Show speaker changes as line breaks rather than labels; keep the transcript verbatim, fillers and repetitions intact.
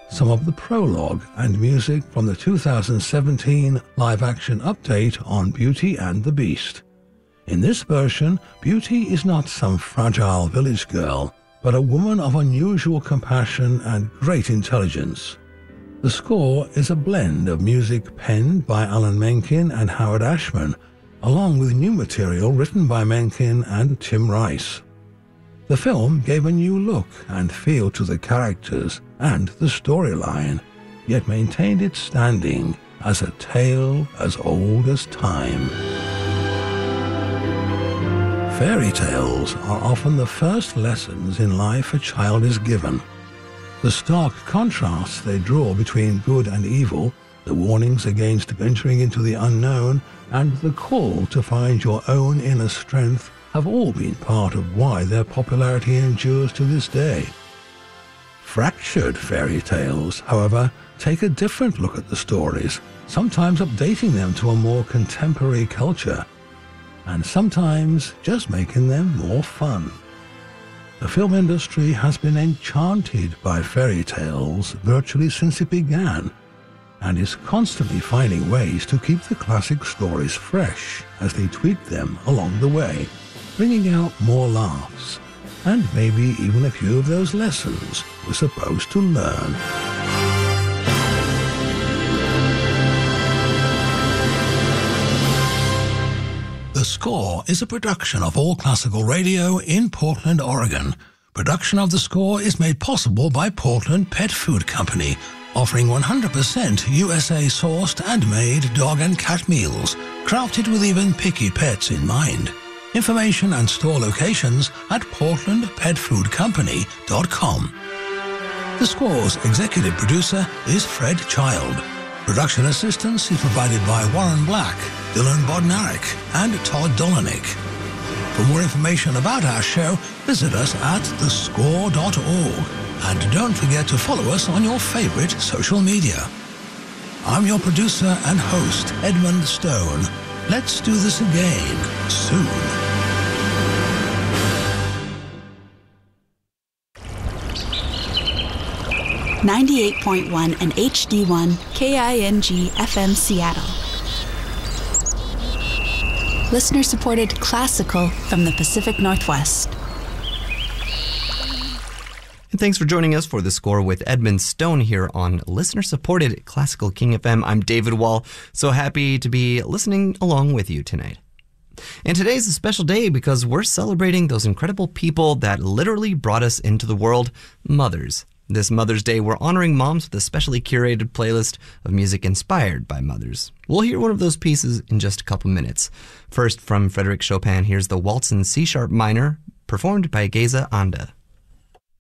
some of the prologue and music from the two thousand seventeen live-action update on Beauty and the Beast. In this version, Beauty is not some fragile village girl, but a woman of unusual compassion and great intelligence. The score is a blend of music penned by Alan Menken and Howard Ashman, along with new material written by Menken and Tim Rice. The film gave a new look and feel to the characters and the storyline, yet maintained its standing as a tale as old as time. Fairy tales are often the first lessons in life a child is given. The stark contrasts they draw between good and evil, the warnings against venturing into the unknown, and the call to find your own inner strength have all been part of why their popularity endures to this day. Fractured fairy tales, however, take a different look at the stories, sometimes updating them to a more contemporary culture, and sometimes just making them more fun. The film industry has been enchanted by fairy tales virtually since it began, and is constantly finding ways to keep the classic stories fresh as they tweak them along the way, bringing out more laughs, and maybe even a few of those lessons we're supposed to learn. The Score is a production of All Classical Radio in Portland, Oregon. Production of The Score is made possible by Portland Pet Food Company, offering one hundred percent U S A-sourced and made dog and cat meals, crafted with even picky pets in mind. Information and store locations at portland pet food company dot com. The Score's executive producer is Fred Child. Production assistance is provided by Warren Black, Dylan Bodnarik, and Todd Dolanik. For more information about our show, visit us at the score dot org. And don't forget to follow us on your favorite social media. I'm your producer and host, Edmund Stone. Let's do this again soon.
ninety-eight point one and H D one K I N G F M Seattle. Listener-supported classical from the Pacific Northwest.
And thanks for joining us for The Score with Edmund Stone here on listener-supported Classical King F M. I'm David Wall, so happy to be listening along with you tonight. And today's a special day because we're celebrating those incredible people that literally brought us into the world, mothers. This Mother's Day, we're honoring moms with a specially curated playlist of music inspired by mothers. We'll hear one of those pieces in just a couple minutes. First, from Frédéric Chopin, here's the Waltz in C-sharp minor, performed by Geza Anda.